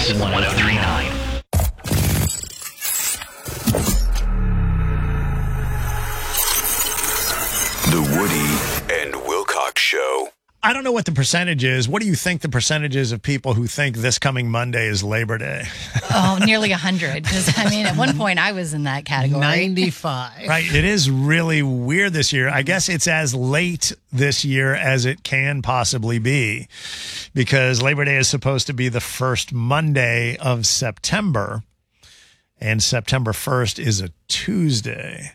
1039. The Woody and Wilcox Show. I don't know what the percentage is. What do you think the percentage is of people who think this coming Monday is Labor Day? Oh, nearly 100. Because, I mean, at one point I was in that category. 95. Right. It is really weird this year. I guess it's as late this year as it can possibly be because Labor Day is supposed to be the first Monday of September, and September 1st is a Tuesday.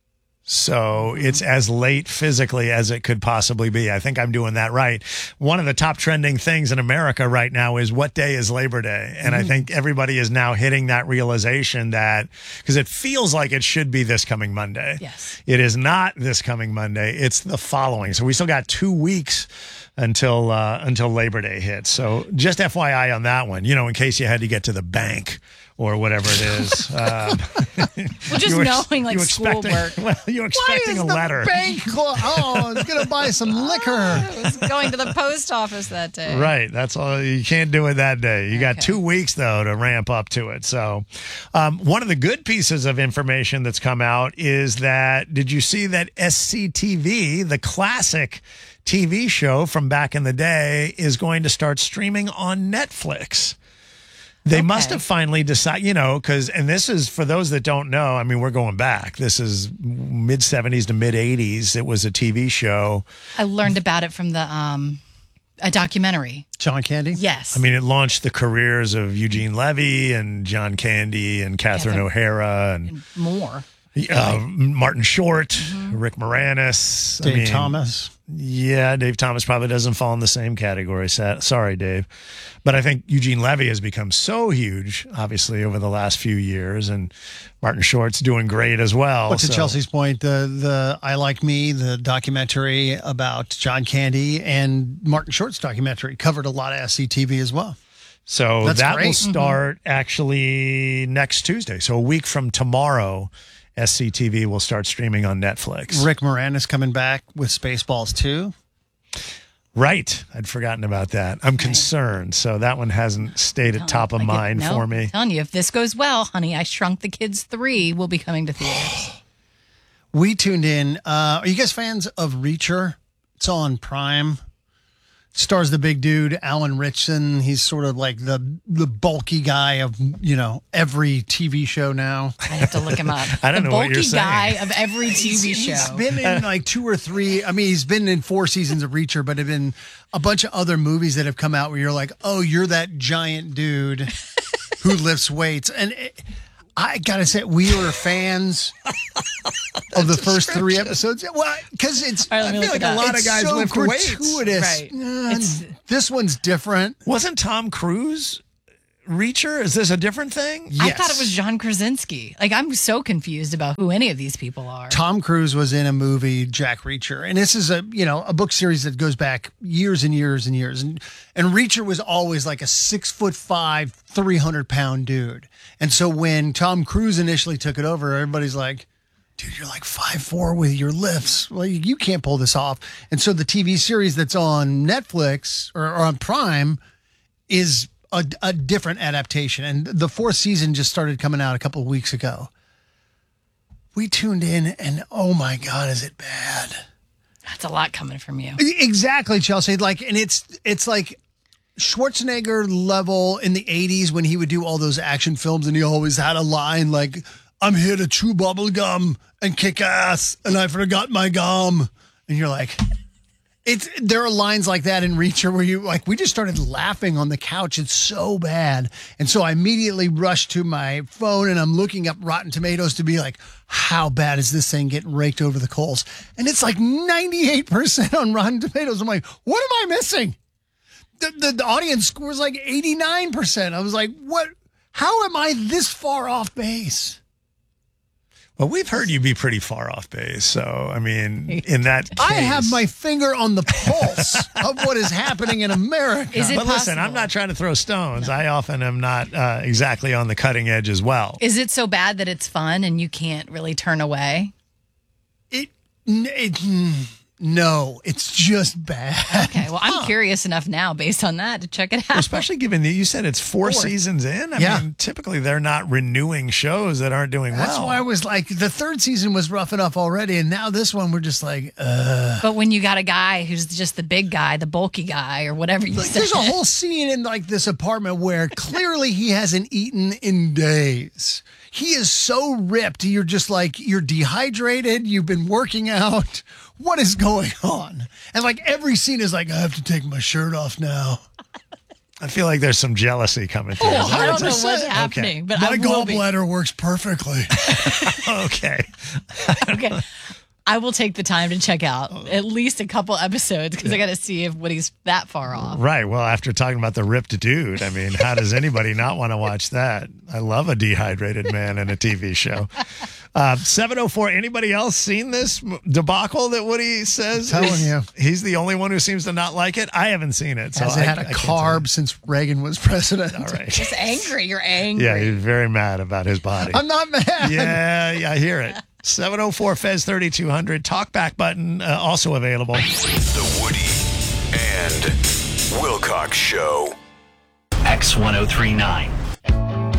So it's as late physically as it could possibly be. I think I'm doing that right. One of the top trending things in America right now is what day is Labor Day? And I think everybody is now hitting that realization that because it feels like it should be this coming Monday. Yes. It is not this coming Monday. It's the following. So we still got 2 weeks until Labor Day hits. So just FYI on that one, in case you had to get to the bank or whatever it is. Well, just knowing like schoolwork. Well, you're expecting a letter. Bank I was going to buy some liquor. I was going to the post office that day. Right. That's all. You can't do it that day. You got 2 weeks, though, to ramp up to it. So one of the good pieces of information that's come out is that, did you see that SCTV, the classic TV show from back in the day, is going to start streaming on Netflix? They must have finally decided, and this is for those that don't know. I mean, we're going back. This is mid 70s to mid 80s. It was a TV show. I learned about it from the a documentary. John Candy? Yes. I mean, it launched the careers of Eugene Levy and John Candy and Catherine O'Hara and more. Martin Short, Rick Moranis, Dave Thomas. Yeah, Dave Thomas probably doesn't fall in the same category. Sorry, Dave. But I think Eugene Levy has become so huge, obviously, over the last few years, and Martin Short's doing great as well. But to Chelsea's point, the I Like Me, the documentary about John Candy, and Martin Short's documentary covered a lot of SCTV as well. So That's that great. will start actually next Tuesday. So a week from tomorrow, SCTV will start streaming on Netflix. Rick Moranis coming back with Spaceballs 2. Right. I'd forgotten about that. I'm concerned. So that one hasn't stayed at top of mind for me. I'm telling you, if this goes well, Honey, I Shrunk the Kids 3 will be coming to theaters. We tuned in. Are you guys fans of Reacher? It's on Prime. Stars the big dude, Alan Ritchson. He's sort of like the bulky guy of, every TV show now. I have to look him up. I don't know what you're saying. The bulky guy of every TV show. He's been in like 2 or 3. I mean, he's been in 4 seasons of Reacher, but have been a bunch of other movies that have come out where you're like, oh, you're that giant dude who lifts weights. And I gotta say, we were fans of the first 3 episodes. Well, because I feel like a lot of guys so lift weights. Right. This one's different. Wasn't Tom Cruise Reacher? Is this a different thing? Yes. I thought it was John Krasinski. Like, I'm so confused about who any of these people are. Tom Cruise was in a movie, Jack Reacher, and this is a book series that goes back years and years and years. And Reacher was always like a 6'5", 300-pound dude. And so when Tom Cruise initially took it over, everybody's like, dude, you're like 5'4" with your lifts. Well, you can't pull this off. And so the TV series that's on Netflix or on Prime is a different adaptation. And the 4th season just started coming out a couple of weeks ago. We tuned in and, oh my God, is it bad? That's a lot coming from you. Exactly, Chelsea. Like, and it's like Schwarzenegger level in the 80s when he would do all those action films and he always had a line like, I'm here to chew bubble gum and kick ass and I forgot my gum. And you're like, there are lines like that in Reacher where we just started laughing on the couch. It's so bad. And so I immediately rushed to my phone and I'm looking up Rotten Tomatoes to be like, how bad is this thing getting raked over the coals? And it's like 98% on Rotten Tomatoes. I'm like, what am I missing? The audience score is like 89%. I was like, what? How am I this far off base? Well, we've heard you be pretty far off base. So, I mean, in that case, I have my finger on the pulse of what is happening in America. Is it But listen, I'm not trying to throw stones. No. I often am not exactly on the cutting edge as well. Is it so bad that it's fun and you can't really turn away? No, it's just bad. Okay, well, I'm curious enough now based on that to check it out. Especially given that you said it's four seasons in. I mean, typically they're not renewing shows that aren't doing well. That's why I was like, the third season was rough enough already, and now this one we're just like, But when you got a guy who's just the big guy, the bulky guy, or whatever you said. There's a whole scene in like this apartment where clearly he hasn't eaten in days. He is so ripped. You're just like, you're dehydrated. You've been working out. What is going on? And like every scene is like, I have to take my shirt off now. I feel like there's some jealousy coming through. Oh, I don't know what's happening, but my I will be. gallbladder works perfectly. Okay. Okay. I will take the time to check out at least a couple episodes because I got to see if Woody's that far off. Right. Well, after talking about the ripped dude, I mean, how does anybody not want to watch that? I love a dehydrated man in a TV show. 704. Anybody else seen this debacle that Woody says? I'm telling you. He's the only one who seems to not like it. I haven't seen it. So Hasn't had I a can't carb since Reagan was president. All right. Just angry. You're angry. Yeah, he's very mad about his body. I'm not mad. Yeah, I hear it. 704 Fez 3200 talkback button also available. The Woody and Wilcox Show. X1039.